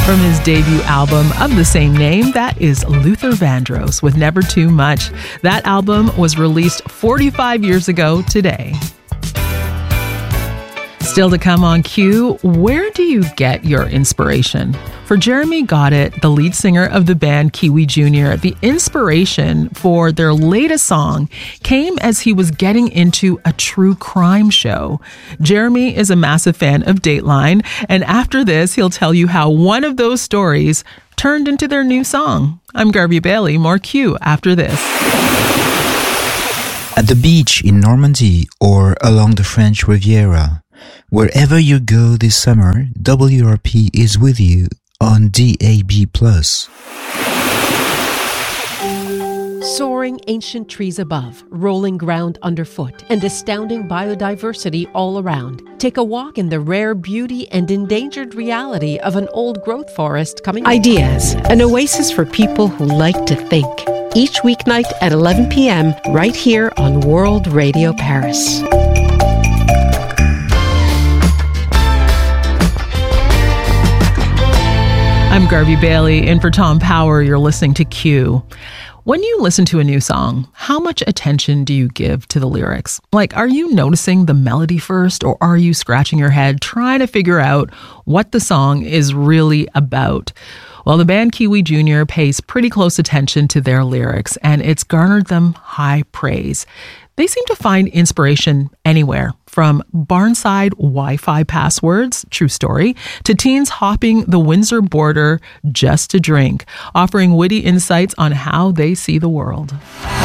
From his debut album of the same name, that is Luther Vandross with Never Too Much. That album was released 45 years ago today. Still to come on Q, where do you get your inspiration? For Jeremy Goddett, the lead singer of the band Kiwi Jr., the inspiration for their latest song came as he was getting into a true crime show. Jeremy is a massive fan of Dateline, and after this, he'll tell you how one of those stories turned into their new song. I'm Garvey Bailey. More Q after this. At the beach in Normandy or along the French Riviera, wherever you go this summer, WRP is with you on DAB+. Soaring ancient trees above, rolling ground underfoot, and astounding biodiversity all around. Take a walk in the rare beauty and endangered reality of an old-growth forest coming. Ideas, an oasis for people who like to think. Each weeknight at 11 p.m. right here on World Radio Paris. I'm Garvey Bailey, in for Tom Power. You're listening to Q. When you listen to a new song, how much attention do you give to the lyrics? Like, are you noticing the melody first, or are you scratching your head trying to figure out what the song is really about? Well, the band Kiwi Jr. pays pretty close attention to their lyrics, and it's garnered them high praise. They seem to find inspiration anywhere, from barnside Wi-Fi passwords, true story, to teens hopping the Windsor border just to drink, offering witty insights on how they see the world.